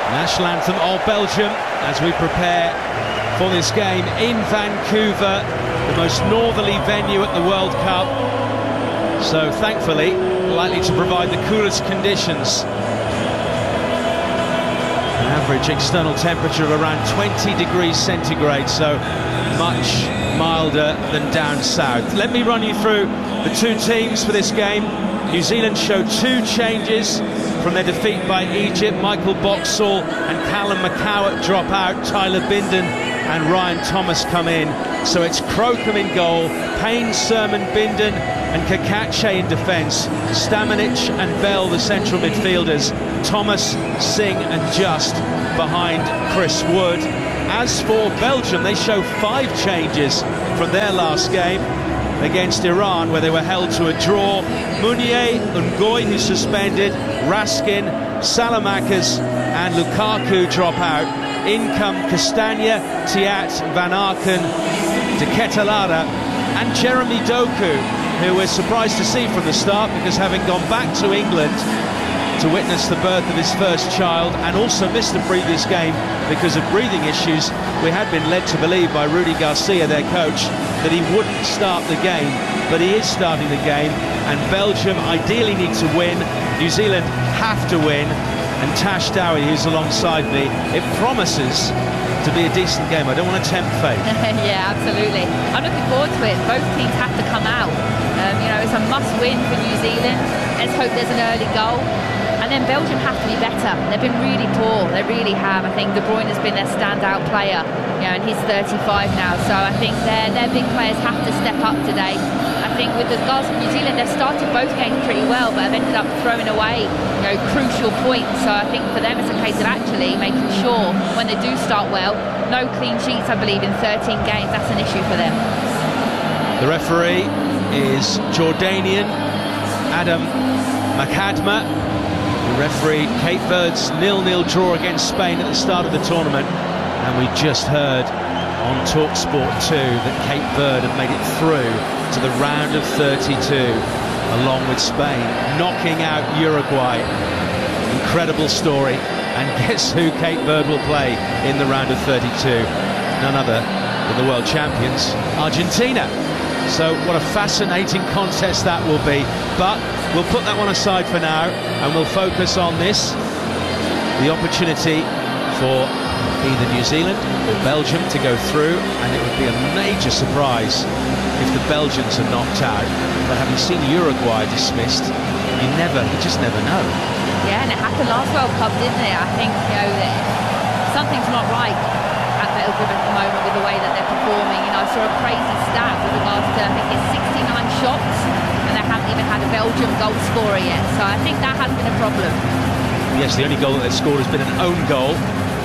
National anthem of Belgium as we prepare for this game in Vancouver, the most northerly venue at the World Cup. So thankfully, likely to provide the coolest conditions. An average external temperature of around 20 degrees centigrade, so much milder than down south. Let me run you through the two teams for this game. New Zealand showed two changes from their defeat by Egypt. Michael Boxall and Callum McCowart drop out. Tyler Bindon and Ryan Thomas come in. So it's Crocombe in goal, Payne, Sermon, Bindon and Kakache in defence. Stamanic and Bell the central midfielders. Thomas, Singh and Just behind Chris Wood. As for Belgium, they show 5 changes from their last game against Iran, where they were held to a draw. Meunier, Ngoy, who's suspended, Raskin, Salamakers and Lukaku drop out. In come Castagna, Tiat, Van Aken, De Ketelare and Jeremy Doku, who we're surprised to see from the start because having gone back to England to witness the birth of his first child and also missed the previous game because of breathing issues, we had been led to believe by Rudy Garcia, their coach, that he wouldn't start the game, but he is starting the game, and Belgium ideally need to win. New Zealand have to win, and Tash Dowie, who's alongside me, it promises to be a decent game. I don't want to tempt fate. Yeah, absolutely. I'm looking forward to it. Both teams have to come out. You know, it's a must-win for New Zealand. Let's hope there's an early goal. And then Belgium have to be better. They've been really poor. They really have. I think De Bruyne has been their standout player. You know, and he's 35 now. So I think their big players have to step up today. I think with the guys from New Zealand, they've started both games pretty well, but have ended up throwing away, you know, crucial points. So I think for them, it's a case of actually making sure when they do start well, no clean sheets, I believe, in 13 games. That's an issue for them. The referee is Jordanian Adam Makadma. The referee Cape Verde's 0-0 draw against Spain at the start of the tournament, and we just heard on TalkSport 2 that Cape Verde have made it through to the round of 32 along with Spain, knocking out Uruguay. Incredible story. And guess who Cape Verde will play in the round of 32? None other than the world champions, Argentina. So what a fascinating contest that will be. But we'll put that one aside for now and we'll focus on this, the opportunity for either New Zealand or Belgium to go through, and it would be a major surprise if the Belgians are knocked out. But having seen Uruguay dismissed, you just never know. Yeah, and it happened last World Cup, didn't it? I think, you know, that something's not right at Belgium at the moment with the way that they're performing. You know, I saw a crazy stat with regards to, I think it's 69 shots, and they haven't even had a Belgium goal scorer yet. So I think that has been a problem. Yes, the only goal that they've scored has been an own goal.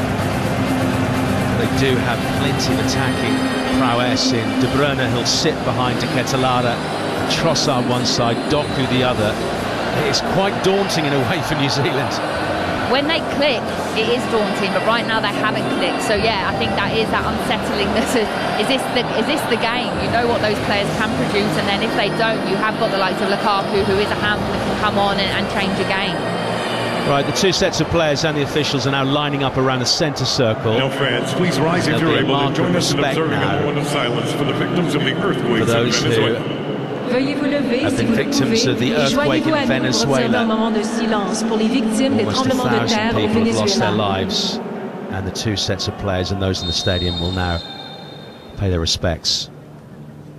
They do have plenty of attacking prowess in De Bruyne. He'll sit behind De Ketelare, Trossard one side, Doku the other. It's quite daunting in a way for New Zealand. When they click, it is daunting, but right now they haven't clicked. So yeah, I think that is that unsettlingness. Is this the game? You know what those players can produce, and then if they don't, you have got the likes of Lukaku, who is a handful that can come on and change a game. Right, the two sets of players and the officials are now lining up around the centre circle. Now, fans, please rise if you're able to join us in observing a moment of silence for the victims of the earthquake in Venezuela. Have been victims of the earthquake in Venezuela. Almost 1,000 people have lost their lives, and the two sets of players and those in the stadium will now pay their respects.